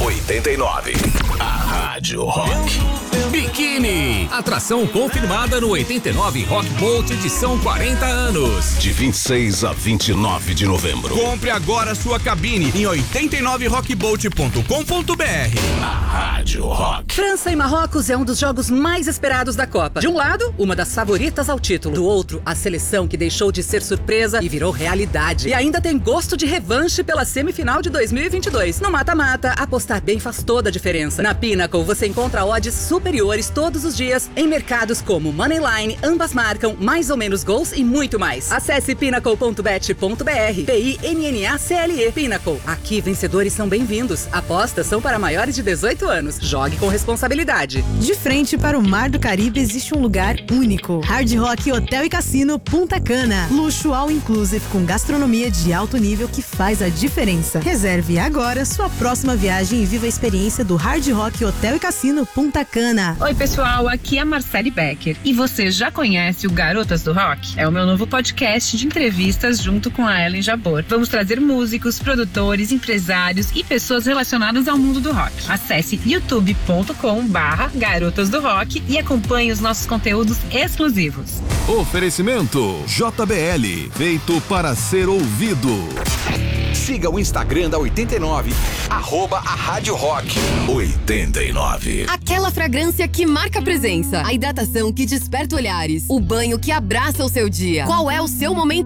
89. A Rádio Rock. Biquíni, atração confirmada no 89 Rock Bolt edição 40 anos. De 26 a 29 de novembro. Compre agora sua cabine em 89rockbolt.com.br. A Rádio Rock. França e Marrocos é um dos jogos mais esperados da Copa. De um lado, uma das favoritas ao título. Do outro, a seleção que deixou de ser surpresa e virou realidade. E ainda tem gosto de revanche pela semifinal de 2022. No mata-mata, apostar bem faz toda a diferença. Na Pinnacle, você encontra odds superiores todos os dias em mercados como Moneyline, ambas marcam, mais ou menos gols e muito mais. Acesse pinnacle.bet.br. PINNACLE. Pinnacle. Aqui vencedores são bem-vindos. Apostas são para maiores de 18 anos. Jogue com responsabilidade. De frente para o Mar do Caribe existe um lugar único. Hard Rock Hotel e Cassino Punta Cana. Luxo all inclusive com gastronomia de alto nível que faz a diferença. Reserve agora sua próxima viagem e viva a experiência do Hard Rock Hotel e Cassino Punta Cana. Oi pessoal, aqui é a Marcele Becker e você já conhece o Garotas do Rock? É o meu novo podcast de entrevistas junto com a Ellen Jabor. Vamos trazer músicos, produtores, empresários e pessoas relacionadas ao mundo do rock. Acesse youtube.com/Garotas do Rock e acompanhe os nossos conteúdos exclusivos. Oferecimento JBL, feito para ser ouvido. Siga o Instagram da 89, @a Rádio Rock 89. Aquela fragrância que marca presença, a hidratação que desperta olhares, o banho que abraça o seu dia. Qual é o seu momento